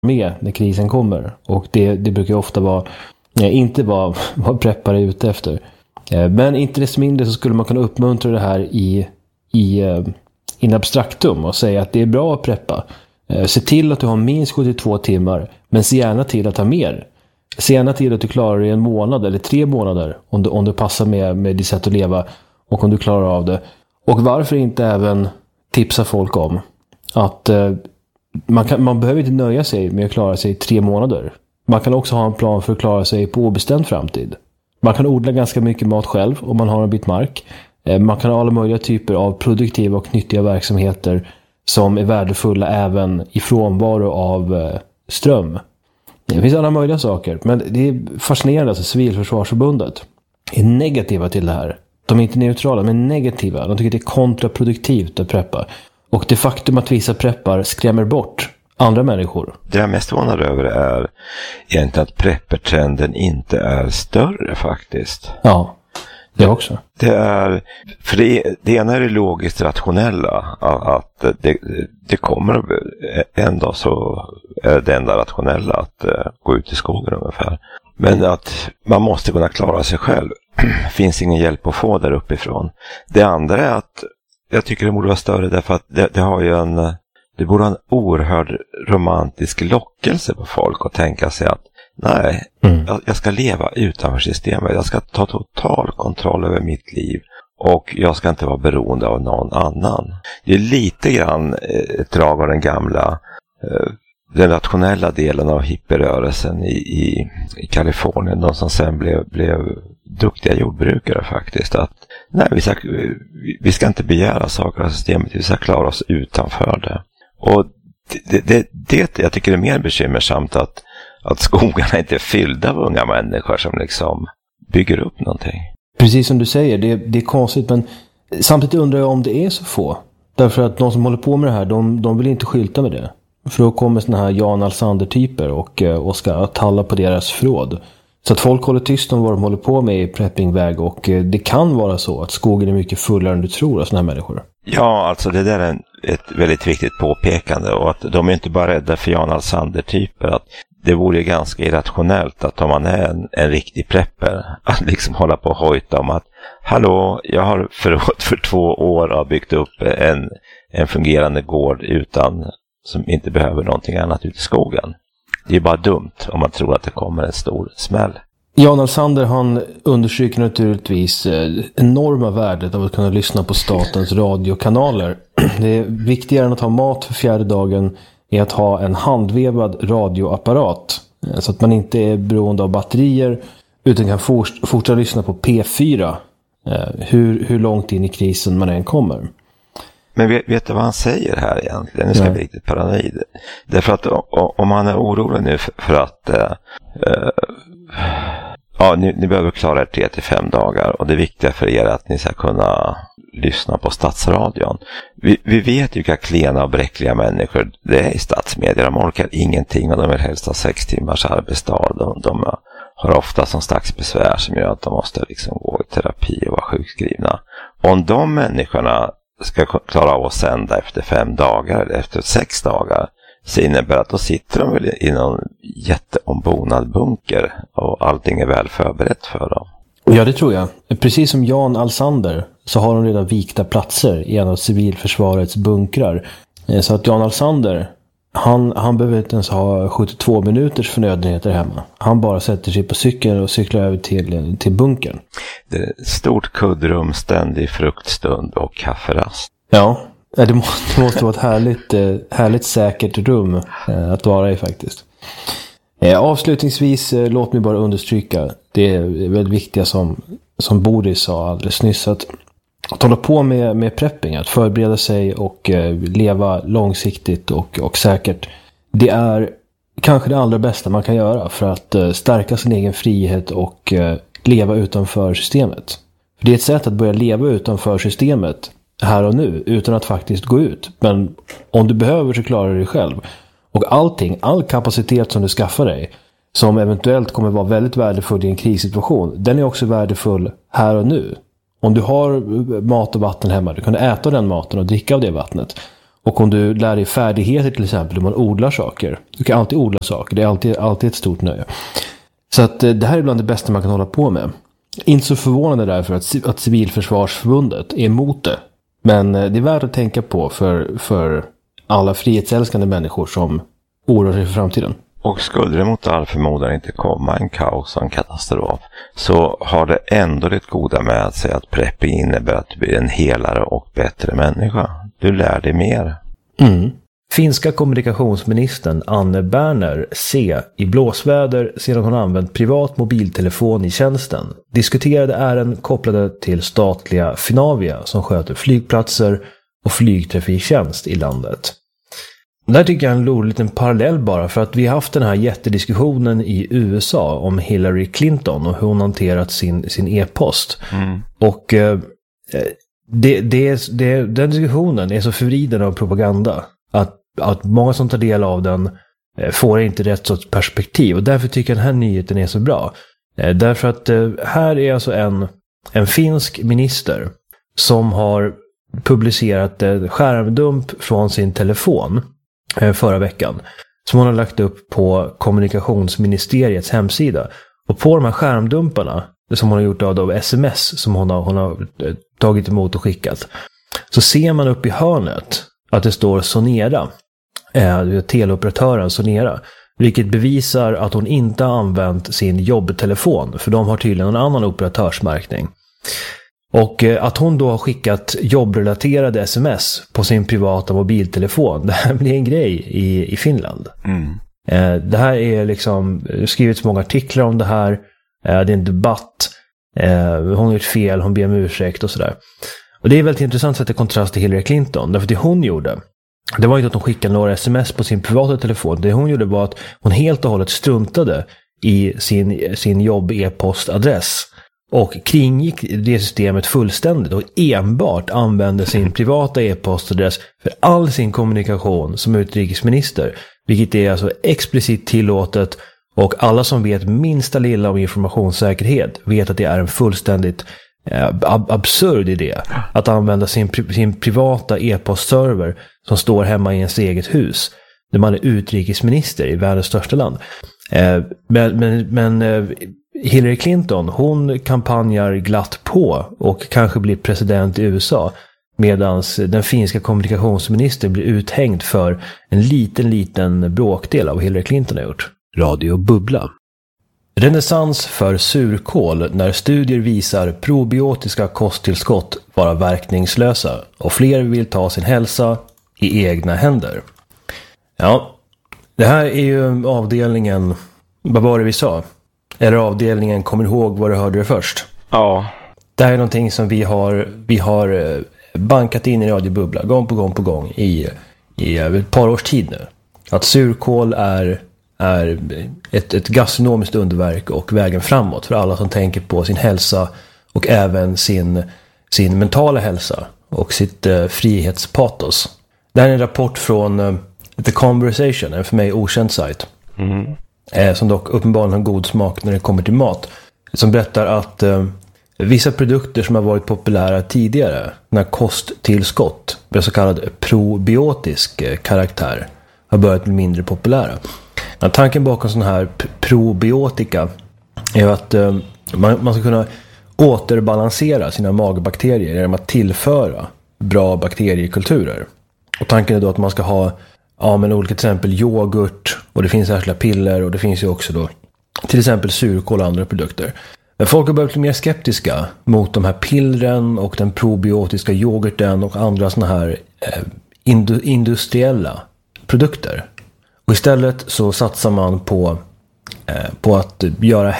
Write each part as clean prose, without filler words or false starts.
med när krisen kommer. Och det brukar ofta vara inte vad preppare är ute efter. Men inte desto mindre så skulle man kunna uppmuntra det här in abstraktum och säga att det är bra att preppa. Se till att du har minst 72 timmar, men se gärna till att ha mer. Se gärna till att du klarar det i 1 månad eller 3 månader om du passar med ditt sätt att leva och om du klarar av det. Och varför inte även tipsa folk om att man behöver inte nöja sig med att klara sig i 3 månader. Man kan också ha en plan för att klara sig på obestämd framtid. Man kan odla ganska mycket mat själv om man har en bit mark. Man kan ha alla möjliga typer av produktiva och nyttiga verksamheter som är värdefulla även i frånvaro av ström. Det finns alla möjliga saker, men det är fascinerande att Civilförsvarsförbundet är negativa till det här. De är inte neutrala, men negativa. De tycker att det är kontraproduktivt att preppa. Och det faktum att vissa preppar skrämmer bort andra människor. Det jag mest förvånad över är egentligen att preppertrenden inte är större faktiskt. Ja, det också. Det är, för det ena är det logiskt rationella, att det kommer en dag så är det enda rationella att gå ut i skogen ungefär. Men att man måste kunna klara sig själv. Finns ingen hjälp att få där uppifrån. Det andra är att jag tycker det borde vara större därför att det borde ha en oerhörd romantisk lockelse på folk att tänka sig att nej, jag ska leva utanför systemet. Jag ska ta total kontroll över mitt liv och jag ska inte vara beroende av någon annan. Det är lite grann ett drag av den gamla den rationella delen av hippierörelsen i Kalifornien, de som sen blev duktiga jordbrukare faktiskt, att nej, vi ska inte begära saker av systemet, vi ska klara oss utanför det. Och det jag tycker är mer bekymmersamt att skogarna inte är fyllda av unga människor som liksom bygger upp någonting. Precis som du säger, det är konstigt, men samtidigt undrar jag om det är så få. Därför att de som håller på med det här, de vill inte skylta med det. För då kommer såna här Jan Alsander-typer och ska talla på deras förråd. Så att folk håller tyst om vad de håller på med i preppingväg, och det kan vara så att skogen är mycket fullare än du tror av såna här människor. Ja, alltså det där är ett väldigt viktigt påpekande, och att de är inte bara rädda för Jan Alsander-typer, att det vore ganska irrationellt att om man är en riktig prepper att liksom hålla på och hojta om att hallå, jag har förråd för 2 år och har byggt upp en fungerande gård som inte behöver någonting annat ute i skogen. Det är bara dumt om man tror att det kommer en stor smäll. Jan Alsander, han understryker naturligtvis enorma värdet av att kunna lyssna på statens radiokanaler. Det är viktigare än att ha mat för 4:e dagen är att ha en handvevad radioapparat, så att man inte är beroende av batterier utan kan fortsätta lyssna på P4 hur långt in i krisen man än kommer. Men vet du vad han säger här egentligen? Nu ska jag bli riktigt paranoid. Därför att om man är orolig nu för att ni behöver klara er 3-5 dagar, och det viktiga för er är att ni ska kunna lyssna på statsradion. Vi vet ju vilka klena och bräckliga människor det är i statsmedia. De orkar ingenting och de vill helst ha 6 timmars arbetsdag. De har ofta som slags besvär som gör att de måste liksom gå i terapi och vara sjukskrivna. Om de människorna ska klara av att sända efter 5 dagar eller efter 6 dagar, så innebär att då sitter de väl i någon jätteombonad bunker och allting är väl förberett för dem. Ja, det tror jag. Precis som Jan Alsander så har de redan vikta platser i en av civilförsvarets bunkrar. Så att Jan Alsander, han behöver inte ens ha 72 minuters förnödenheter hemma. Han bara sätter sig på cykeln och cyklar över till bunkern. Det är ett stort kuddrum, ständig fruktstund och kafferast. Ja, det måste vara ett härligt säkert rum att vara i faktiskt. Avslutningsvis, låt mig bara understryka det är väldigt viktiga som Boris sa alldeles nyss, att hålla på med prepping, att förbereda sig och leva långsiktigt och säkert. Det är kanske det allra bästa man kan göra för att stärka sin egen frihet och leva utanför systemet. För det är ett sätt att börja leva utanför systemet här och nu utan att faktiskt gå ut. Men om du behöver så klarar du dig själv. Och all kapacitet som du skaffar dig, som eventuellt kommer vara väldigt värdefull i en krissituation, den är också värdefull här och nu. Om du har mat och vatten hemma, du kan äta den maten och dricka av det vattnet. Och om du lär dig färdigheter till exempel, hur man odlar saker. Du kan alltid odla saker, det är alltid ett stort nöje. Så att det här är bland det bästa man kan hålla på med. Inte så förvånande därför att Civilförsvarsförbundet är emot det. Men det är värt att tänka på för alla frihetsälskande människor som oroar sig för framtiden. Och skulle det mot all förmodan inte komma en kaos och en katastrof, så har det ändå det goda med sig att prepping innebär att du blir en helare och bättre människa. Du lär dig mer. Finska kommunikationsministern Anne Berner C. i blåsväder sedan hon använt privat mobiltelefon i tjänsten diskuterade ärenden kopplade till statliga Finavia som sköter flygplatser och flygtrafiktjänst i landet. Där tycker jag en rolig liten parallell bara, för att vi har haft den här jättediskussionen i USA om Hillary Clinton och hur hon hanterat sin e-post. Och den diskussionen är så förvriden av propaganda att många som tar del av den får inte rätt sorts perspektiv, och därför tycker jag den här nyheten är så bra. Därför att här är alltså en finsk minister som har publicerat skärmdump från sin telefon förra veckan som hon har lagt upp på kommunikationsministeriets hemsida. Och på de här skärmdumparna som hon har gjort av sms som hon har tagit emot och skickat, så ser man upp i hörnet att det står Sonera, teleoperatören Sonera, vilket bevisar att hon inte har använt sin jobbtelefon, för de har tydligen en annan operatörsmärkning. Och att hon då har skickat jobbrelaterade sms på sin privata mobiltelefon, det här blir en grej i Finland. Det här är liksom, det har skrivits många artiklar om det här, det är en debatt, hon har gjort fel, hon ber om ursäkt och sådär. Och det är väldigt intressant sett i kontrast till Hillary Clinton, därför att det hon gjorde, det var inte att hon skickade några sms på sin privata telefon. Det hon gjorde var att hon helt och hållet struntade i sin jobb-e-postadress och kringgick det systemet fullständigt och enbart använde sin privata e-postadress för all sin kommunikation som utrikesminister, vilket är alltså explicit tillåtet, och alla som vet minsta lilla om informationssäkerhet vet att det är en fullständigt absurd idé att använda sin privata e-postserver som står hemma i ens eget hus när man är utrikesminister i världens största land. Men Hillary Clinton, hon kampanjar glatt på och kanske blir president i USA, medan den finska kommunikationsministern blir uthängd för en liten bråkdel av vad Hillary Clinton har gjort. Radio Bubbla. Renässans för surkål när studier visar probiotiska kosttillskott vara verkningslösa och fler vill ta sin hälsa i egna händer. Ja, det här är ju avdelningen, vad var det vi sa? Eller avdelningen, kommer ihåg vad du hörde det först? Ja. Det här är någonting som vi har bankat in i Radio Bubbla gång på gång i ett par års tid nu. Att surkål är ett gastronomiskt underverk och vägen framåt för alla som tänker på sin hälsa och även sin mentala hälsa och sitt frihetspatos. Det här är en rapport från The Conversation, en för mig okänd sajt. Som dock uppenbarligen har god smak när det kommer till mat. Som berättar att vissa produkter som har varit populära tidigare, när kosttillskott med så kallad probiotisk karaktär, har börjat bli mindre populära. Tanken bakom sån här probiotika är att man ska kunna återbalansera sina magbakterier genom att tillföra bra bakteriekulturer. Och tanken är då att man ska ha olika, till exempel yoghurt, och det finns särskilda piller, och det finns ju också då till exempel surkål och andra produkter. Men folk har börjat bli mer skeptiska mot de här pillren och den probiotiska yoghurten och andra såna här industriella produkter. Och istället så satsar man på att göra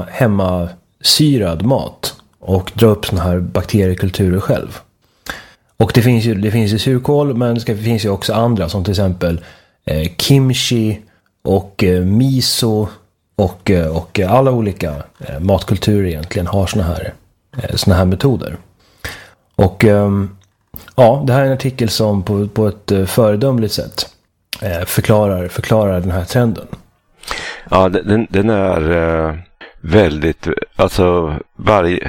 hemmasyrad mat och dra upp såna här bakteriekulturer själv. Och det finns ju surkål, men det finns ju också andra som till exempel kimchi och miso och alla olika matkulturer egentligen har såna här metoder. Och det här är en artikel som på ett föredömligt sätt förklarar den här trenden. Ja, den är väldigt, alltså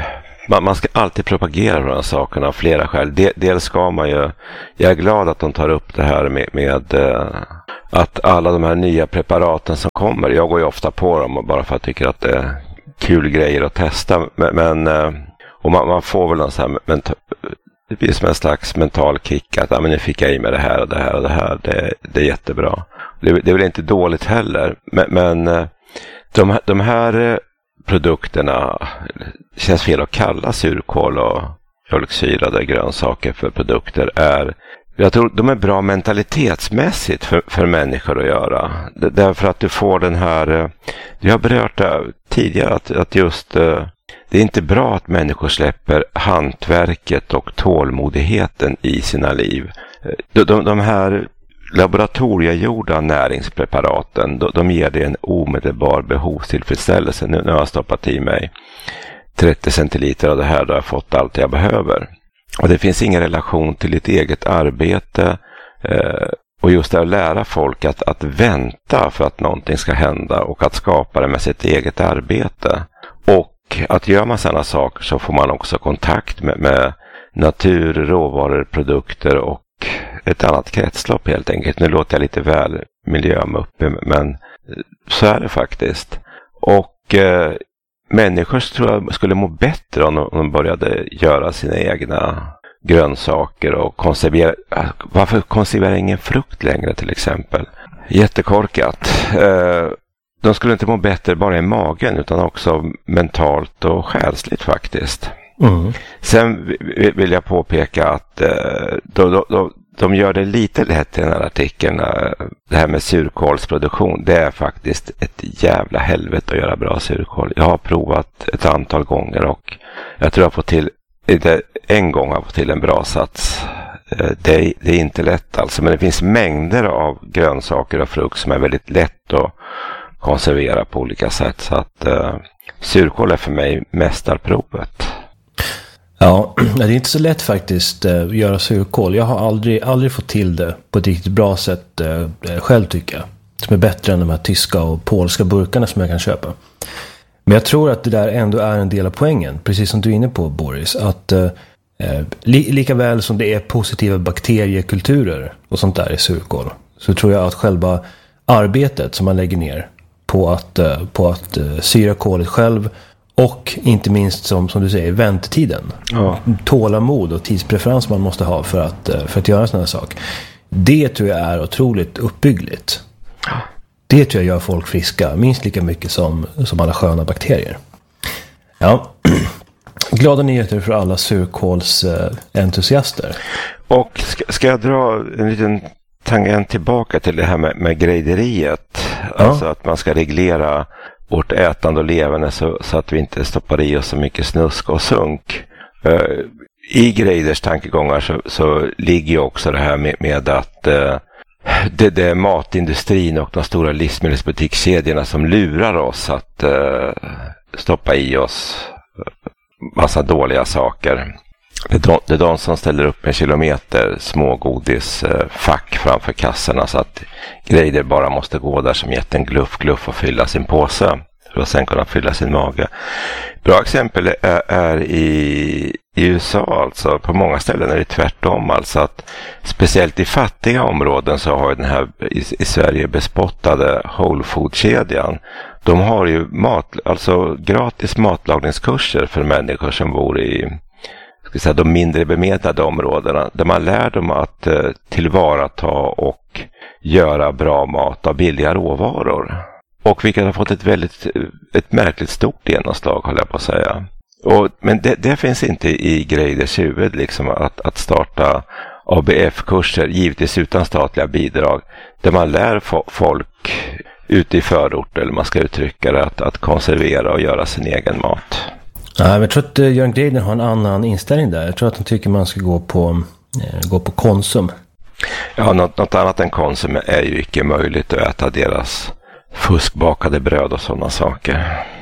Man ska alltid propagera för de här sakerna av flera skäl. Dels ska man ju, jag är glad att de tar upp det här med att alla de här nya preparaten som kommer, jag går ju ofta på dem bara för att jag tycker att det är kul grejer att testa. Men och man får väl någon så här, det blir som en slags mental kick att men nu fick jag i med det här och det här och det här. Det är jättebra. Det är väl inte dåligt heller. Men de här produkterna, känns fel att kalla surkål och mjölksyrade grönsaker för produkter, jag tror de är bra mentalitetsmässigt för människor att göra. Därför att du får den här, du har berört det tidigare, att just det är inte bra att människor släpper hantverket och tålmodigheten i sina liv. De här laboratoriegjorda näringspreparaten, de ger dig en omedelbar behovstillfredsställelse. Nu har jag stoppat i mig 30 centiliter av det här, då har jag fått allt jag behöver. Och det finns ingen relation till ditt eget arbete och just att lära folk att vänta för att någonting ska hända och att skapa det med sitt eget arbete. Och att gör man sådana saker så får man också kontakt med natur, råvaror, produkter och ett annat kretslopp helt enkelt. Nu låter jag lite väl miljömuppig, men så är det faktiskt. Och människor tror jag skulle må bättre om de började göra sina egna grönsaker och konservera. Varför konserverar ingen frukt längre till exempel? Jättekorkat. De skulle inte må bättre bara i magen utan också mentalt och själsligt faktiskt. Mm. Sen vill jag påpeka att de gör det lite lätt i den här artikeln. Det här med surkålsproduktion, det är faktiskt ett jävla helvete att göra bra surkål. Jag har provat ett antal gånger och jag tror jag får till, en gång har jag fått till en bra sats. Det är inte lätt alltså, men det finns mängder av grönsaker och frukt som är väldigt lätt att konservera på olika sätt. Så att surkål är för mig mästarprovet. Ja, det är inte så lätt faktiskt att göra surkål. Jag har aldrig fått till det på ett riktigt bra sätt själv tycker jag. Som är bättre än de här tyska och polska burkarna som jag kan köpa. Men jag tror att det där ändå är en del av poängen. Precis som du är inne på, Boris. Att lika väl som det är positiva bakteriekulturer och sånt där i surkål, så tror jag att själva arbetet som man lägger ner på att syra kolet själv, och inte minst som du säger, väntetiden. Ja. Tålamod och tidspreferens man måste ha för att göra sådana saker. Det tror jag är otroligt uppbyggligt. Det tror jag gör folk friska minst lika mycket som alla sköna bakterier. Ja. Glada nyheter för alla surkålsentusiaster. Och ska jag dra en liten tangent tillbaka till det här med grejderiet. Ja. Alltså att man ska reglera vårt ätande och levande så att vi inte stoppar i oss så mycket snusk och sunk. I Greiders tankegångar så ligger ju också det här med att det är matindustrin och de stora livsmedelsbutikskedjorna som lurar oss att stoppa i oss massa dåliga saker. Det är de som ställer upp en kilometer smågodisfack framför kassorna så att Greider bara måste gå där som jätten gluff och fylla sin påse för att sen kunna fylla sin mage. Bra exempel är i USA, alltså på många ställen är det tvärtom, alltså att speciellt i fattiga områden så har den här i Sverige bespottade Whole Food-kedjan, de har ju alltså gratis matlagningskurser för människor som bor i de mindre bemedlade områdena, där man lär dem att tillvarata och göra bra mat av billiga råvaror. Och vilket har fått ett märkligt stort genomslag, håller jag på att säga. Men det finns inte i Greiders huvud liksom, att starta ABF-kurser, givetvis utan statliga bidrag, där man lär folk ute i förort, eller man ska uttrycka det, att konservera och göra sin egen mat. Ja, jag tror att Jörn Greider har en annan inställning där. Jag tror att han tycker man ska gå på Konsum. Ja, något annat än Konsum är ju icke möjligt att äta deras fuskbakade bröd och sådana saker.